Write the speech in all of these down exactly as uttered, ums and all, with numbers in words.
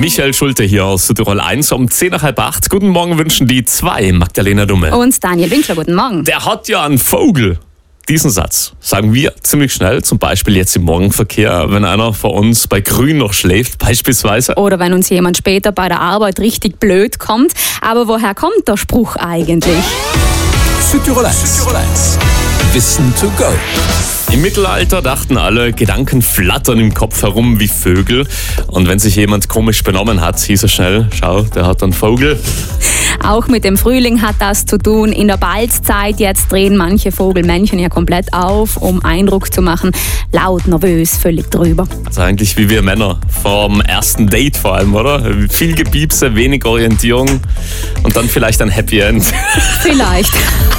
Michael Schulte hier aus Südtirol eins um zehn nach halb acht. Guten Morgen wünschen die zwei, Magdalena Dumme. Und Daniel Winkler, guten Morgen. Der hat ja einen Vogel. Diesen Satz sagen wir ziemlich schnell, zum Beispiel jetzt im Morgenverkehr, wenn einer von uns bei Grün noch schläft beispielsweise. Oder wenn uns jemand später bei der Arbeit richtig blöd kommt. Aber woher kommt der Spruch eigentlich? Südtirol eins. Wissen to go. Im Mittelalter dachten alle, Gedanken flattern im Kopf herum wie Vögel. Und wenn sich jemand komisch benommen hat, hieß es schnell, schau, der hat einen Vogel. Auch mit dem Frühling hat das zu tun. In der Balzzeit jetzt drehen manche Vogelmännchen ja komplett auf, um Eindruck zu machen. Laut, nervös, völlig drüber. Also eigentlich wie wir Männer, vom ersten Date vor allem, oder? Viel Gepiepse, wenig Orientierung und dann vielleicht ein Happy End. Vielleicht.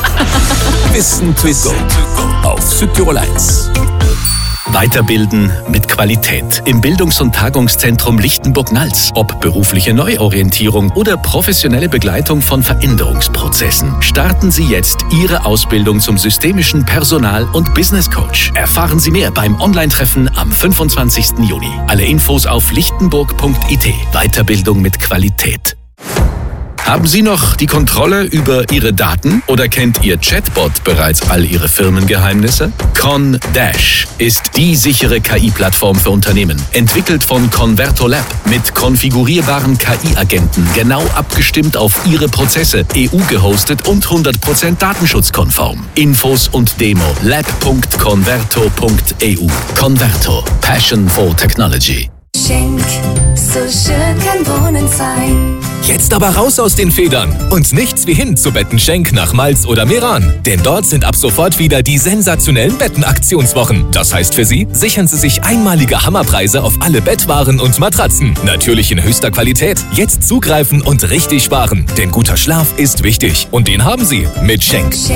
Wissen to go auf Südtirol eins. Weiterbilden mit Qualität. Im Bildungs- und Tagungszentrum Lichtenburg-Nals. Ob berufliche Neuorientierung oder professionelle Begleitung von Veränderungsprozessen. Starten Sie jetzt Ihre Ausbildung zum systemischen Personal- und Business Coach. Erfahren Sie mehr beim Online-Treffen am fünfundzwanzigsten Juni. Alle Infos auf lichtenburg punkt i t. Weiterbildung mit Qualität. Haben Sie noch die Kontrolle über Ihre Daten oder kennt Ihr Chatbot bereits all Ihre Firmengeheimnisse? ConDash ist die sichere K I-Plattform für Unternehmen. Entwickelt von Converto Lab mit konfigurierbaren K I-Agenten, genau abgestimmt auf Ihre Prozesse, E U-gehostet und hundert Prozent datenschutzkonform. Infos und Demo lab punkt converto punkt e u. Converto. Passion for Technology. Schenk, so schön kann Wohnen sein. Jetzt aber raus aus den Federn und nichts wie hin zu Betten Schenk nach Malz oder Meran. Denn dort sind ab sofort wieder die sensationellen Bettenaktionswochen. Das heißt für Sie, sichern Sie sich einmalige Hammerpreise auf alle Bettwaren und Matratzen. Natürlich in höchster Qualität. Jetzt zugreifen und richtig sparen. Denn guter Schlaf ist wichtig. Und den haben Sie mit Schenk.